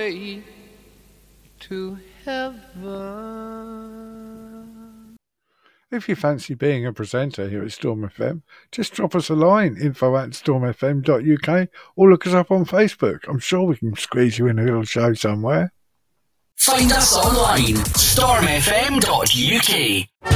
way to heaven. If you fancy being a presenter here at Storm FM, just drop us a line, info@stormfm.uk, or look us up on Facebook. I'm sure we can squeeze you in a little show somewhere. Find us online, stormfm.uk.